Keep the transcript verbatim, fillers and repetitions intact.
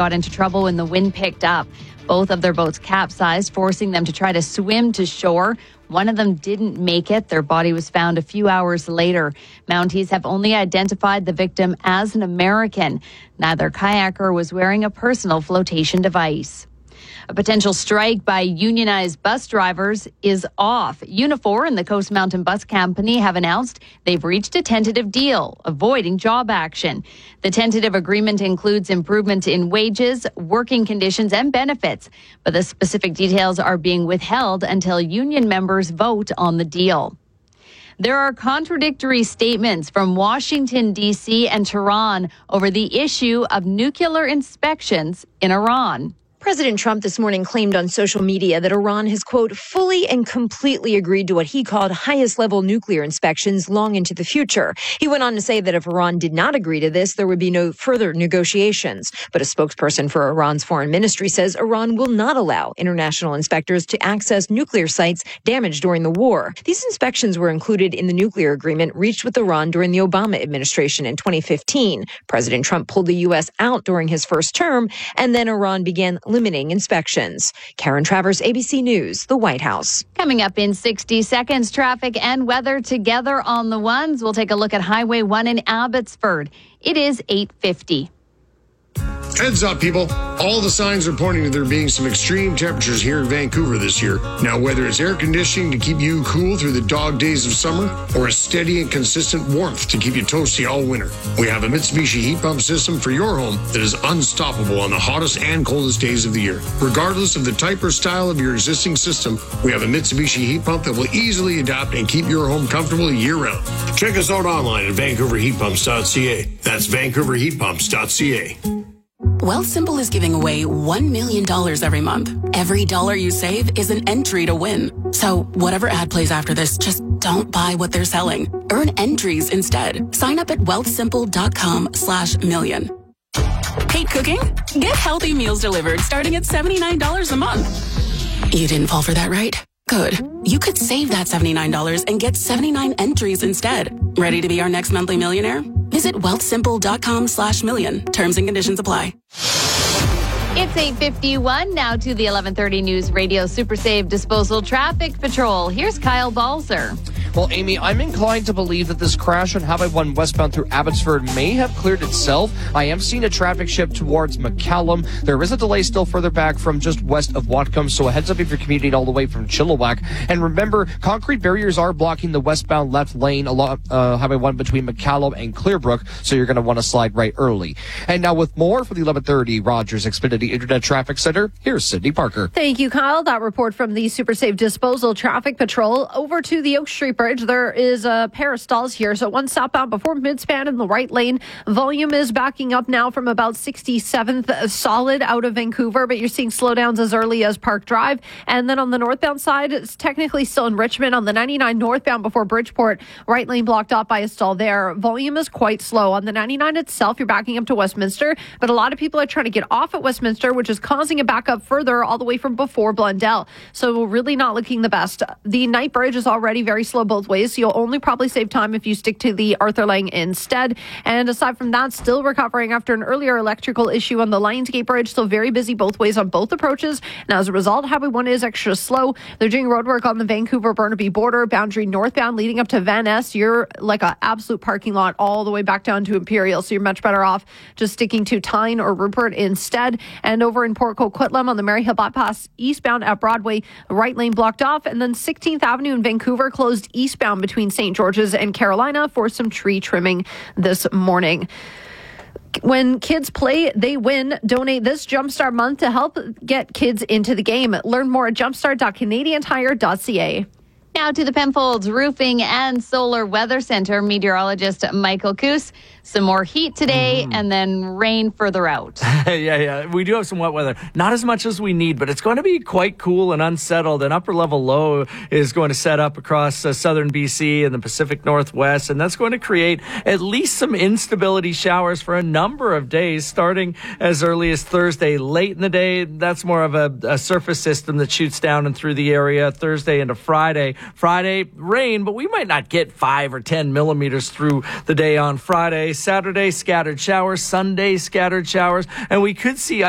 got into trouble when the wind picked up. Both of their boats capsized, forcing them to try to swim to shore. One of them didn't make it. Their body was found a few hours later. Mounties have only identified the victim as an American. Neither kayaker was wearing a personal flotation device. A potential strike by unionized bus drivers is off. Unifor and the Coast Mountain Bus Company have announced they've reached a tentative deal, avoiding job action. The tentative agreement includes improvement in wages, working conditions, and benefits, but the specific details are being withheld until union members vote on the deal. There are contradictory statements from Washington, D C and Tehran over the issue of nuclear inspections in Iran. President Trump this morning claimed on social media that Iran has, quote, fully and completely agreed to what he called highest level nuclear inspections long into the future. He went on to say that if Iran did not agree to this, there would be no further negotiations. But a spokesperson for Iran's foreign ministry says Iran will not allow international inspectors to access nuclear sites damaged during the war. These inspections were included in the nuclear agreement reached with Iran during the Obama administration in twenty fifteen. President Trump pulled the U S out during his first term, and then Iran began limiting inspections. Karen Travers, A B C News, the White House. Coming up in sixty seconds, traffic and weather together on the ones. We'll take a look at Highway one in Abbotsford. It is eight fifty. Heads up, people. All the signs are pointing to there being some extreme temperatures here in Vancouver this year. Now, whether it's air conditioning to keep you cool through the dog days of summer or a steady and consistent warmth to keep you toasty all winter, we have a Mitsubishi heat pump system for your home that is unstoppable on the hottest and coldest days of the year. Regardless of the type or style of your existing system, we have a Mitsubishi heat pump that will easily adapt and keep your home comfortable year-round. Check us out online at vancouver heat pumps dot c a. That's vancouver heat pumps dot c a. Wealthsimple is giving away one million dollars every month. Every dollar you save is an entry to win. So whatever ad plays after this, just don't buy what they're selling. Earn entries instead. Sign up at wealthsimple.com slash million. Hate cooking? Get healthy meals delivered starting at seventy-nine dollars a month. You didn't fall for that, right? Good. You could save that seventy-nine dollars and get seventy-nine entries instead. Ready to be our next monthly millionaire? Visit wealthsimple.com slash million. Terms and conditions apply. It's eight fifty-one. Now to the eleven thirty News Radio Super Save Disposal Traffic Patrol. Here's Kyle Balzer. Well, Amy, I'm inclined to believe that this crash on Highway one westbound through Abbotsford may have cleared itself. I am seeing a traffic shift towards McCallum. There is a delay still further back from just west of Whatcom, so a heads up if you're commuting all the way from Chilliwack. And remember, concrete barriers are blocking the westbound left lane along uh, Highway one between McCallum and Clearbrook, so you're going to want to slide right early. And now with more for the eleven thirty Rogers Xfinity Internet Traffic Center, here's Sydney Parker. Thank you, Kyle. That report from the Super Safe Disposal Traffic Patrol. Over to the Oak Street Bridge. There is a pair of stalls here. So one southbound before midspan in the right lane. Volume is backing up now from about sixty-seventh solid out of Vancouver, but you're seeing slowdowns as early as Park Drive. And then on the northbound side, it's technically still in Richmond. On the ninety-nine northbound before Bridgeport, right lane blocked off by a stall there. Volume is quite slow. On the ninety-nine itself, you're backing up to Westminster, but a lot of people are trying to get off at Westminster, which is causing a backup further all the way from before Blundell. So really not looking the best. The Night Bridge is already very slow both ways, so you'll only probably save time if you stick to the Arthur Lang instead. And aside from that, still recovering after an earlier electrical issue on the Lionsgate Bridge, still very busy both ways on both approaches. And as a result, Highway one is extra slow. They're doing road work on the Vancouver-Burnaby border, boundary northbound leading up to Van Ness. You're like an absolute parking lot all the way back down to Imperial, so you're much better off just sticking to Tyne or Rupert instead. And over in Port Coquitlam on the Maryhill bypass eastbound at Broadway, right lane blocked off. And then sixteenth Avenue in Vancouver closed eastbound between Saint George's and Carolina for some tree trimming this morning. When kids play, they win. Donate this Jumpstart month to help get kids into the game. Learn more at jumpstart dot canadian tire dot c a. Now to the Penfolds Roofing and Solar Weather Center meteorologist Michael Coos. Some more heat today mm. and then rain further out. yeah, yeah. We do have some wet weather. Not as much as we need, but it's going to be quite cool and unsettled. An upper level low is going to set up across uh, southern B C and the Pacific Northwest, and that's going to create at least some instability showers for a number of days, starting as early as Thursday. Late in the day, that's more of a, a surface system that shoots down and through the area. Thursday into Friday. Friday, rain, but we might not get five or ten millimeters through the day on Friday. Saturday, scattered showers. Sunday, scattered showers. And we could see